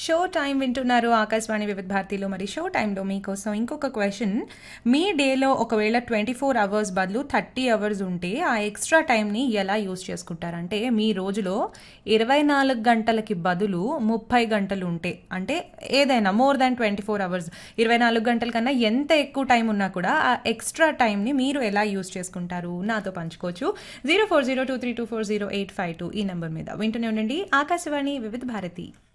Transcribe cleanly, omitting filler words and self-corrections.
Show time వింటున్నారు ఆకాశవాణి వివిధ భారతిలో. మరి షో టైంలో మీకోసం ఇంకొక క్వశ్చన్. మీ డేలో ఒకవేళ 24 అవర్స్ బదులు 30 అవర్స్ ఉంటే ఆ ఎక్స్ట్రా టైంని ఎలా యూజ్ చేసుకుంటారంటే, మీ రోజులో 24 గంటలకి బదులు 30 గంటలు ఉంటే, అంటే ఏదైనా మోర్ దాన్ 24 అవర్స్, 24 గంటల కన్నా ఎంత ఎక్కువ టైం ఉన్నా కూడా ఆ ఎక్స్ట్రా టైంని మీరు ఎలా యూజ్ చేసుకుంటారు నాతో పంచుకోవచ్చు. 0402324085 ఈ నెంబర్ మీద. వింటూనే ఉండండి ఆకాశవాణి వివిధ భారతి.